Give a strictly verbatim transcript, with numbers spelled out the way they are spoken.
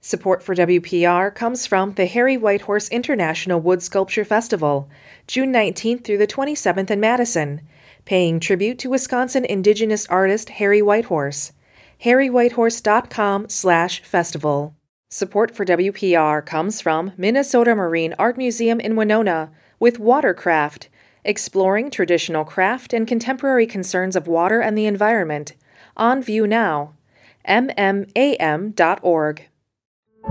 Support for W P R comes from the Harry Whitehorse International Wood Sculpture Festival, June nineteenth through the twenty-seventh in Madison, paying tribute to Wisconsin Indigenous artist Harry Whitehorse. harry whitehorse dot com slash festival. Support for W P R comes from Minnesota Marine Art Museum in Winona with Watercraft, exploring traditional craft and contemporary concerns of water and the environment. On view now. m m a m dot org.